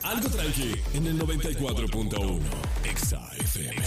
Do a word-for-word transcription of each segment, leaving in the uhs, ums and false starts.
Algo tranqui en el noventa y cuatro punto uno. Exa F M.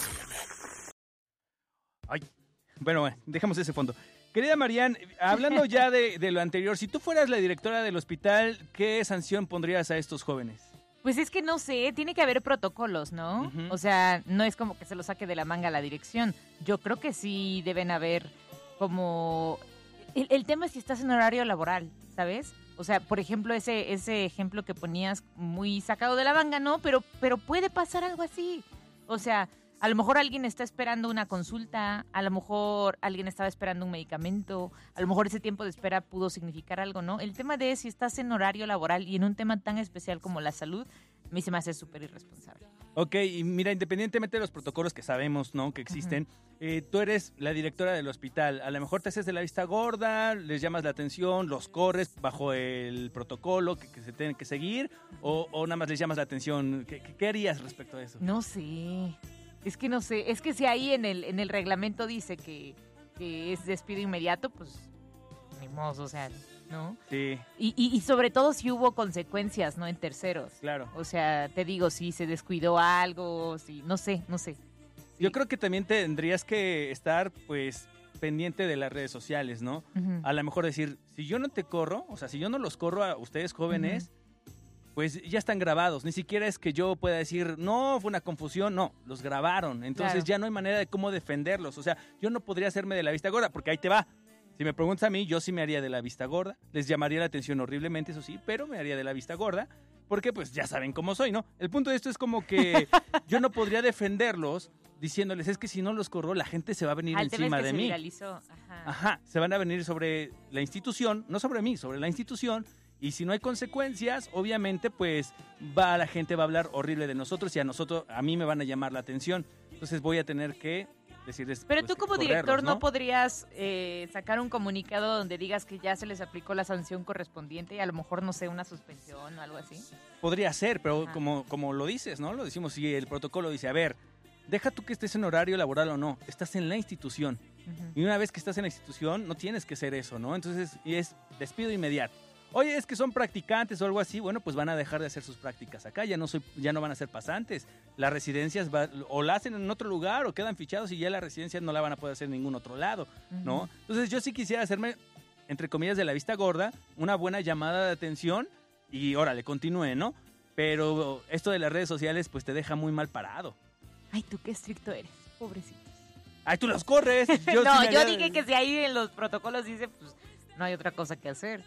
Ay, bueno, bueno, dejemos ese fondo. Querida Marian, hablando ya de, de lo anterior, si tú fueras la directora del hospital, ¿qué sanción pondrías a estos jóvenes? Pues es que no sé, tiene que haber protocolos, ¿no? Uh-huh. O sea, no es como que se lo saque de la manga la dirección. Yo creo que sí deben haber como... El, el tema es si estás en horario laboral, ¿sabes? O sea, por ejemplo, ese ese ejemplo que ponías muy sacado de la manga, ¿no? Pero, pero puede pasar algo así. O sea, a lo mejor alguien está esperando una consulta, a lo mejor alguien estaba esperando un medicamento, a lo mejor ese tiempo de espera pudo significar algo, ¿no? El tema de si estás en horario laboral y en un tema tan especial como la salud, a mí se me hace súper irresponsable. Ok, y mira, independientemente de los protocolos que sabemos, ¿no?, que existen, uh-huh. eh, tú eres la directora del hospital. A lo mejor te haces de la vista gorda, les llamas la atención, los corres bajo el protocolo que, que se tienen que seguir, o, o nada más les llamas la atención. ¿Qué, qué, qué harías respecto a eso? No sé, es que no sé. Es que si ahí en el, en el reglamento dice que, que es despido inmediato, pues ni modo, o sea... ¿no? Sí. Y, y, y sobre todo si hubo consecuencias, ¿no? En terceros. Claro. O sea, te digo, si se descuidó algo, si, no sé, no sé. Sí. Yo creo que también tendrías que estar, pues, pendiente de las redes sociales, ¿no? Uh-huh. A lo mejor decir, si yo no te corro, o sea, si yo no los corro a ustedes jóvenes, uh-huh. pues ya están grabados. Ni siquiera es que yo pueda decir, no, fue una confusión. No, los grabaron. Entonces claro. ya no hay manera de cómo defenderlos. O sea, yo no podría hacerme de la vista gorda, porque ahí te va. Si me preguntas a mí, yo sí me haría de la vista gorda. Les llamaría la atención horriblemente, eso sí, pero me haría de la vista gorda. Porque pues ya saben cómo soy, ¿no? El punto de esto es como que yo no podría defenderlos diciéndoles, es que si no los corro, la gente se va a venir ah, encima de se mí. Viralizó. Ajá. Ajá, se van a venir sobre la institución, no sobre mí, sobre la institución. Y si no hay consecuencias, obviamente, pues va la gente va a hablar horrible de nosotros y a nosotros, a mí me van a llamar la atención. Entonces voy a tener que decirles, pero pues, tú como director no, ¿no podrías eh, sacar un comunicado donde digas que ya se les aplicó la sanción correspondiente y a lo mejor, no sé, una suspensión o algo así. Podría ser, pero como, como lo dices, ¿no? Lo decimos, si el protocolo dice, a ver, deja tú que estés en horario laboral o no, estás en la institución. Uh-huh. Y una vez que estás en la institución, no tienes que hacer eso, ¿no? Entonces, y es despido inmediato. Oye, es que son practicantes o algo así, bueno, pues van a dejar de hacer sus prácticas acá, ya no soy, ya no van a ser pasantes. Las residencias va, o la hacen en otro lugar o quedan fichados y ya la residencia no la van a poder hacer en ningún otro lado, ¿no? Uh-huh. Entonces yo sí quisiera hacerme, entre comillas, de la vista gorda, una buena llamada de atención y órale, continúe, ¿no? Pero esto de las redes sociales pues te deja muy mal parado. Ay, tú qué estricto eres, pobrecito. Ay, tú los corres. Yo no, sí yo haría... dije que si ahí en los protocolos dice, pues no hay otra cosa que hacer.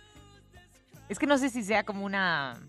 Es que no sé si sea como una,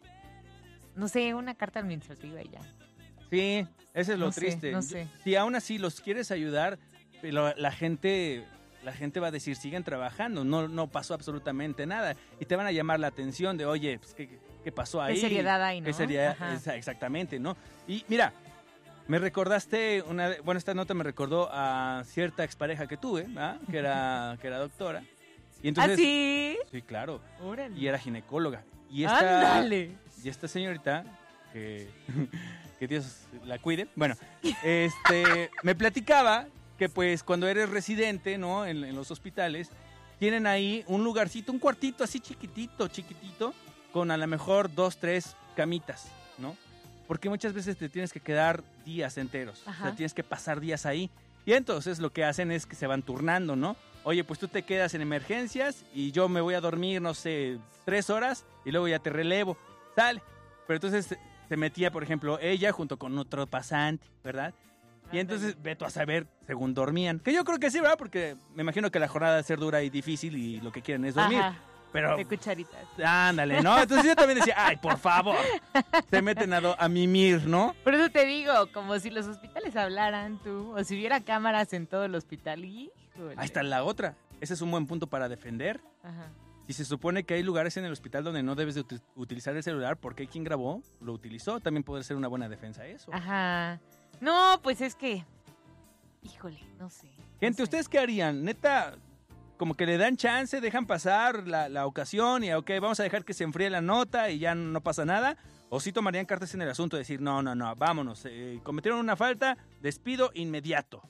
no sé, una carta administrativa y ya. Sí, eso es lo no triste. Sé, no sé. Si aún así los quieres ayudar, la, la gente la gente va a decir, siguen trabajando, no, no pasó absolutamente nada. Y te van a llamar la atención de, oye, pues, ¿qué, qué pasó ahí? ¿Qué seriedad hay, no? ¿Qué seriedad? Esa, exactamente, ¿no? Y mira, me recordaste, una bueno, esta nota me recordó a cierta expareja que tuve, ¿verdad? que era que era doctora. Y entonces, ¿ah, sí? Sí, claro. Órale. Y era ginecóloga. Y esta, ¡ándale! Y esta señorita, que, que Dios la cuide, bueno, este, me platicaba que pues cuando eres residente, ¿no? En, en los hospitales, tienen ahí un lugarcito, un cuartito así chiquitito, chiquitito, con a lo mejor dos, tres camitas, ¿no? Porque muchas veces te tienes que quedar días enteros. Ajá. O sea, tienes que pasar días ahí. Y entonces lo que hacen es que se van turnando, ¿no? Oye, pues tú te quedas en emergencias y yo me voy a dormir, no sé, tres horas y luego ya te relevo. Sale. Pero entonces se metía, por ejemplo, ella junto con otro pasante, ¿verdad? Y entonces, veto a saber, según dormían. Que yo creo que sí, ¿verdad? Porque me imagino que la jornada debe ser dura y difícil y lo que quieren es dormir. Ajá. Pero, de cucharitas. Ándale, ¿no? Entonces yo también decía, ay, por favor, se meten a, do, a mimir, ¿no? Por eso te digo, como si los hospitales hablaran tú, o si hubiera cámaras en todo el hospital. Híjole. Ahí está la otra. Ese es un buen punto para defender. Ajá. Si se supone que hay lugares en el hospital donde no debes de ut- utilizar el celular, porque quien grabó lo utilizó, también puede ser una buena defensa eso. Ajá. No, pues es que, híjole, no sé. Gente, no sé. ¿ustedes qué harían? Neta, como que le dan chance, dejan pasar la, la ocasión y ok, vamos a dejar que se enfríe la nota y ya no pasa nada. O sí tomarían cartas en el asunto y decir, no, no, no, vámonos, eh, cometieron una falta, despido inmediato.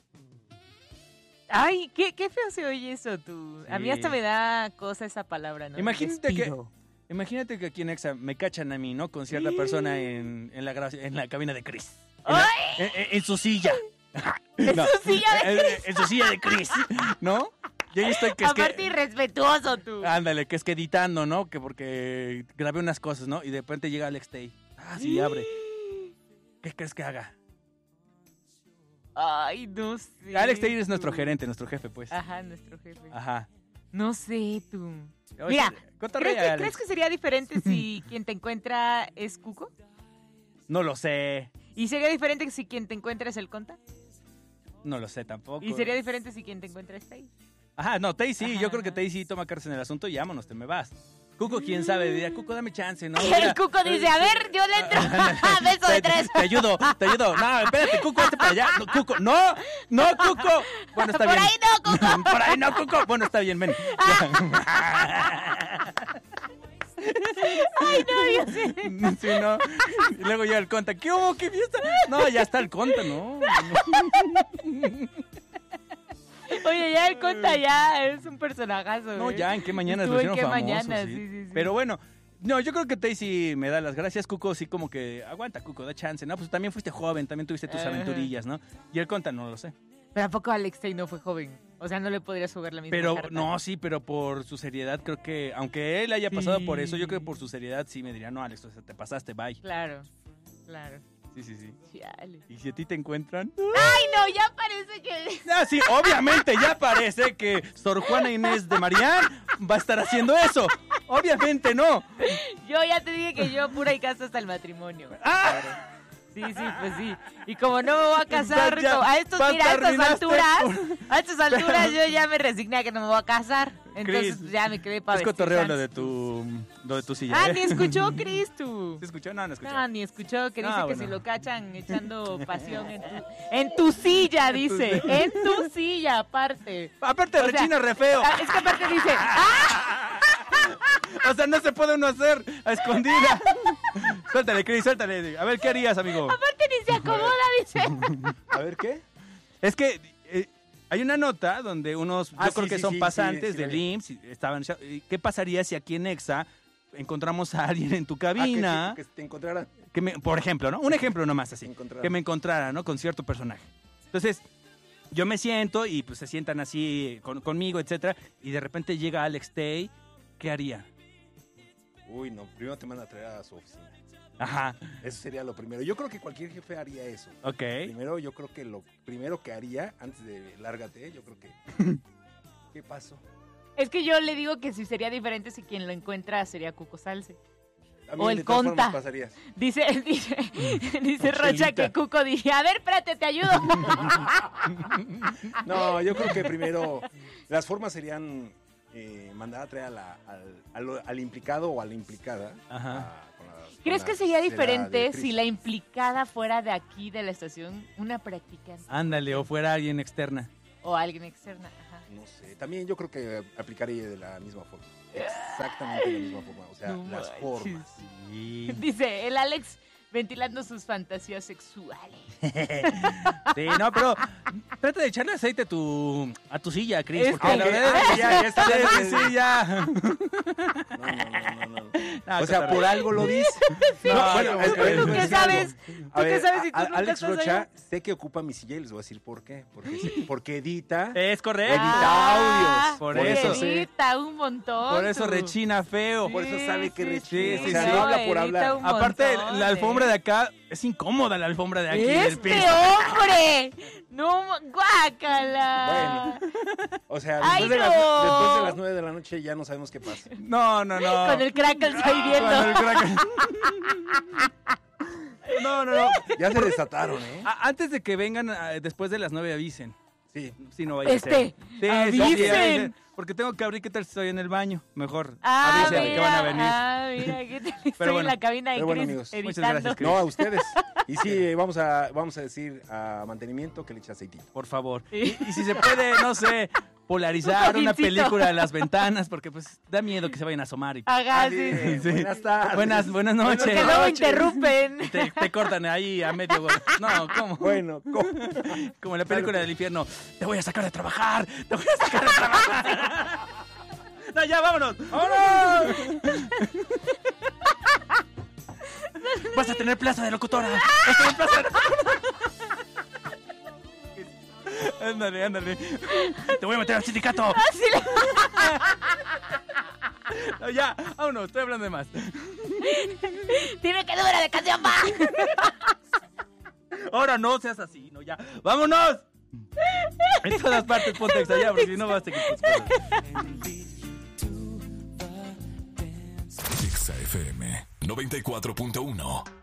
Ay, qué, qué feo se oye eso tú. Sí. A mí hasta me da cosa esa palabra, ¿no? Imagínate Despido. que, Imagínate que aquí en Exa me cachan a mí, ¿no? Con cierta persona en, en, la, gra- en la cabina de Chris. En, la- en- en- en su silla. ¿En No, su silla de en- en- En su silla de Chris, ¿no? Y ahí estoy que es Aparte que... irrespetuoso tú. Ándale, que es que editando, ¿no? Que porque grabé unas cosas, ¿no? Y de repente llega Alex Tay. Ah, sí, abre. ¿Qué crees que haga? Ay, no sé. Alex Tay es tú. nuestro gerente, nuestro jefe, pues. Ajá, nuestro jefe. Ajá. No sé tú. Oye, Mira, cotorrea, ¿Crees que, Alex. ¿Crees que sería diferente si quien te encuentra es Cuco? No lo sé. ¿Y sería diferente si quien te encuentra es el Conta? No lo sé tampoco. ¿Y sería diferente si quien te encuentra es Tay? Ajá, no, Tay sí. Ajá, Yo creo que ajá. Tay sí toma cartas en el asunto y vámonos, te me vas. Cuco, quién sabe, diría, Cuco, dame chance, ¿no? Y Mira, el Cuco dice, a ver, yo le entro. Ándale. Beso de Te- tres. Te ayudo, te ayudo. No, espérate, Cuco, hazte para allá. No, Cuco, no, no, Cuco. Bueno, está Por bien. ahí no, Cuco. Por ahí no, Cuco. Bueno, está bien, ven. Ay, no, Dios mío. Sí, no. Y luego llega el Conta. ¿Qué hubo? ¿Qué fiesta? No, ya está el Conta, ¿no? Oye, ya el Conta ya es un personajazo. No, ¿eh? ya, ¿en qué mañana Estuvo lo en hicieron qué famoso? mañana, sí. sí, sí, sí. Pero bueno, no, yo creo que Tay sí me da las gracias. Cuco sí como que, aguanta, Cuco, da chance. No, pues también fuiste joven, también tuviste tus Ajá. aventurillas, ¿no? Y el Conta no lo sé. Pero ¿a poco Alex Tay no fue joven? O sea, no le podrías jugar la misma Pero, carta. no, sí, pero por su seriedad creo que, aunque él haya pasado Sí. por eso, yo creo que por su seriedad sí me diría, no, Alex, o sea, te pasaste, bye. Claro, claro. Sí, sí, sí. Chale. ¿Y si a ti te encuentran? Ay, no, ya parece que... Ah, sí, obviamente ya parece que Sor Juana Inés de Marián va a estar haciendo eso. Obviamente no. Yo ya te dije que yo pura y casa hasta el matrimonio. ¡Ah! Sí, sí, pues sí. Y como no me voy a casar, Ya, co- a estos, mira, a estas patarrinaste alturas, por- a estas alturas yo ya me resigné a que no me voy a casar. Entonces Cris, ya me quedé para Es cotorreo lo de tu, lo de tu silla. Ah, ¿eh? ni escuchó Cris tú. ¿Se escuchó? No, no escuchó. No, ni escuchó que Ah, dice que bueno. si lo cachan echando pasión en tu, en tu silla, dice. En tu silla, aparte. Aparte, O sea, rechina re feo. Ah, es que aparte dice, ¡ah! O sea, no se puede uno hacer a escondida. Suéltale, Cris, suéltale. A ver, ¿qué harías, amigo? Aparte ni se acomoda, dice. A ver, ¿qué? Es que eh, hay una nota donde unos, Ah, yo creo sí, que sí, son sí, pasantes sí, sí, del lo vi. I M S S, y estaban, ¿qué pasaría si aquí en Exa encontramos a alguien en tu Ah, que cabina? sí, que te encontraran. Que me, por ejemplo, ¿no? Un ejemplo nomás así. Encontrara. Que me encontrara, ¿no? Con cierto personaje. Entonces, yo me siento y pues se sientan así con- conmigo, etcétera, y de repente llega Alex Tay, ¿qué haría? Uy, no, primero te manda a traer a su oficina. Ajá, Eso sería lo primero. Yo creo que cualquier jefe haría eso. ok. Primero, yo creo que lo primero que haría, antes de lárgate, yo creo que... ¿Qué pasó? Es que yo le digo que si sería diferente si quien lo encuentra sería Cuco Salce. A O el de todas formas Conta. pasarías. Dice, dice, dice Rocha Chelita. que Cuco diría, a ver, espérate, te ayudo. No, yo creo que primero las formas serían eh, mandar a traer a la- al, al- al implicado o a la implicada. Ajá. a- con la- con ¿Crees la que sería cera diferente de si Cristo. la implicada fuera de aquí, de la estación, una practicante Ándale, o fuera alguien externa. o alguien externa? Ajá. No sé, también yo creo que aplicaría de la misma forma. Exactamente de la misma forma. O sea, No las manches. formas. Sí. Dice el Alex ventilando sus fantasías sexuales. Sí, no, pero trata de echarle aceite a tu, a tu silla, Cris, Es porque que- la verdad es que ya, ya está. Sí, sí, sí, ya. No, no, no, no, no. No, O sea, cotorreo. por algo lo dice. No, No, bueno, no, es- ok. es- ¿Tú qué es sabes? algo. ¿Tú A qué ver, sabes si tú a- nunca Alex estás Rocha, allá? sé que ocupa mi silla y les voy a decir por qué. Porque, se- porque edita. Es correcto. Edita audios. Por sí, eso, sí. edita un montón. Por eso tú. rechina feo. Por eso sabe que Sí, rechina. sí, O sea, sí. no habla por edita hablar. un Aparte, montón, la alfombra ¿eh? de acá es incómoda, la alfombra de aquí del ¡Este piso. hombre! ¡No, guácala! O sea, Ay, después, de las, no. después de las nueve de la noche ya no sabemos qué pasa. No, no, no. Con el crackle ahí viendo. Con el crack. No, no, no. Ya se desataron, ¿eh? A- Antes de que vengan, ah, después de las nueve avisen. Sí. Si no vaya a Este, ser. Sí, sí, sí, avisen. avisen. Porque tengo que abrir qué tal si estoy en el baño. Mejor. Ah, avisen mira, que van a venir. ah, mira, ¿qué tal? Estoy bueno, en la cabina de pero bueno, Chris amigos, muchas editando. gracias, Chris. No, a ustedes. Y sí, vamos a, vamos a decir a mantenimiento que le eche aceitito. Por favor. Sí. Y, y si se puede, no sé, polarizar Un una cojincito. película de las ventanas, porque pues da miedo que se vayan a asomar. Y... Haga, sí, sí. Sí. Buenas tardes. Buenas, buenas noches. Que luego interrumpen. Te, te cortan ahí a medio. gol. No, ¿cómo? Bueno, ¿cómo? Como en la película del infierno. Te voy a sacar de trabajar. Te voy a sacar de trabajar. No, ya, vámonos. ¡Vámonos! Vas a tener plaza de locutora. Vas a tener plaza de locutora. Ándale, ándale. Te voy a meter al sindicato. No, ya, vámonos, estoy hablando de más. Dime qué número de canción va. Ahora no seas así, no, ya. ¡Vámonos! En todas partes ponte Exa ya, porque si no vas a seguir tus cosas. Exa F M noventa y cuatro punto uno.